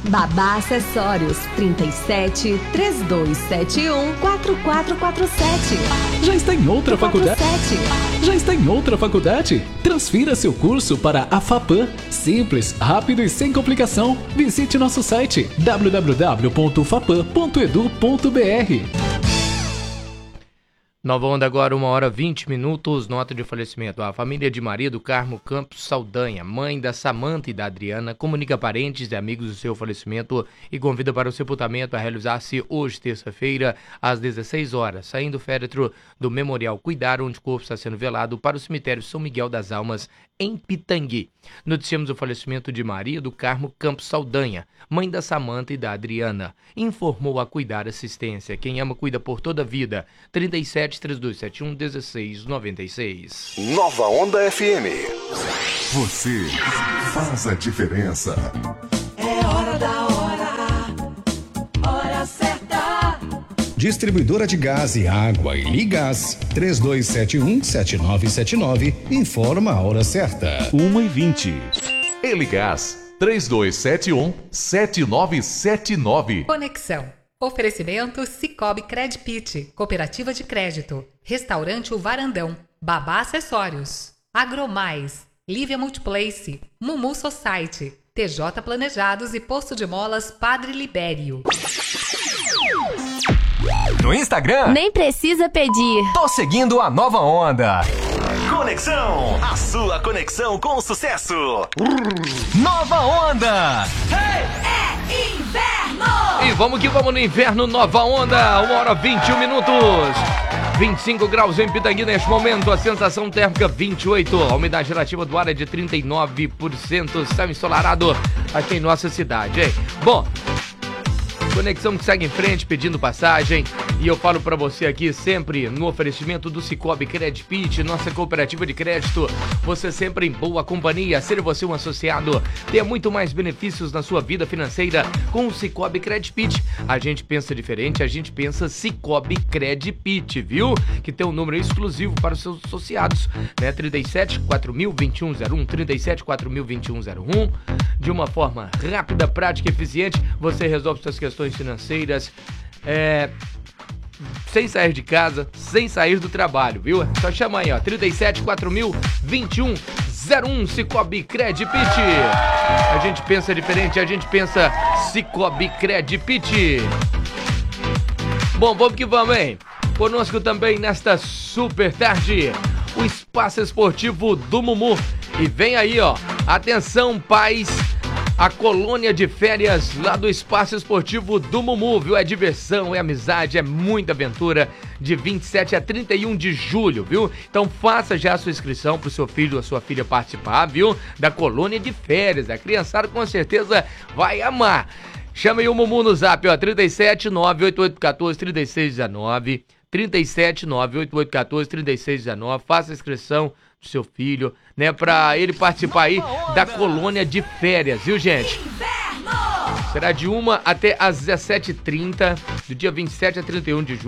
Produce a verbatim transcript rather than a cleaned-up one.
Babá Acessórios, trinta e sete, três dois sete um, quatro quatro quatro sete. Já está em outra faculdade? quatro sete. Já está em outra faculdade? Transfira seu curso para a FAPAM. Simples, rápido e sem complicação. Visite nosso site w w w ponto fapam ponto edu ponto b r. Nova Onda agora, uma hora vinte minutos, nota de falecimento. A família de Maria do Carmo Campos Saldanha, mãe da Samanta e da Adriana, comunica a parentes e amigos do seu falecimento e convida para o sepultamento a realizar-se hoje, terça-feira, às dezesseis horas, saindo o féretro do Memorial Cuidar, onde o corpo está sendo velado, para o cemitério São Miguel das Almas, em Pitangui. Noticiamos o falecimento de Maria do Carmo Campos Saldanha, mãe da Samanta e da Adriana. Informou a Cuidar Assistência. Quem ama, cuida por toda a vida. trinta e sete, três dois sete um, dezesseis noventa e seis. Nova Onda F M. Você faz a diferença. É hora da hora, hora certa. Distribuidora de gás e água e Ligás, três dois sete um, sete nove sete nove, informa a hora certa. uma e vinte. Eligás, três dois sete um, sete nove sete nove. Conexão. Oferecimento Cicobi Credpit, Cooperativa de Crédito, Restaurante O Varandão, Babá Acessórios, Agromais, Lívia Multiplace, Mumu Society, T J Planejados e Posto de Molas Padre Libério. No Instagram? Nem precisa pedir. Tô seguindo a Nova Onda. Conexão, a sua conexão com o sucesso. Nova Onda. Hey, é inverno! E vamos que vamos no inverno, Nova Onda, uma hora vinte e um minutos. vinte e cinco graus em Pitangui neste momento, a sensação térmica vinte e oito, a umidade relativa do ar é de trinta e nove por cento, céu ensolarado aqui em nossa cidade, hein? Bom, conexão que segue em frente pedindo passagem, e eu falo pra você aqui sempre no oferecimento do Cicobi Credpit, nossa cooperativa de crédito, você sempre em boa companhia. Ser você um associado, tenha muito mais benefícios na sua vida financeira com o Cicobi Credpit. A gente pensa diferente, a gente pensa Cicobi Credpit, viu? Que tem um número exclusivo para os seus associados, né? trinta e sete, quatro mil, vinte e um zero um, trinta e sete, quatro mil, vinte e um zero um. De uma forma rápida, prática e eficiente, você resolve suas questões financeiras, é, sem sair de casa, sem sair do trabalho, viu? Só chama aí, ó, trinta e sete, quatro mil, vinte e um zero um, Cicobi Credpit. A gente pensa diferente, a gente pensa Cicobi Credpit. Bom, vamos que vamos, hein? Conosco também nesta super tarde, o Espaço Esportivo do Mumu. E vem aí, ó, atenção, pais, a colônia de férias lá do Espaço Esportivo do Mumu, viu? É diversão, é amizade, é muita aventura, de vinte e sete a trinta e um de julho, viu? Então faça já a sua inscrição pro seu filho ou a sua filha participar, viu? Da colônia de férias, a criançada com certeza vai amar. Chama aí o Mumu no zap, ó, trinta e sete, nove oito oito um quatro, trinta e seis dezenove, trinta e sete, nove oito oito um quatro, trinta e seis dezenove, faça a inscrição do seu filho, né, pra ele participar aí da colônia de férias, viu, gente? Será de uma até às dezessete e trinta, do dia vinte e sete a trinta e um de julho.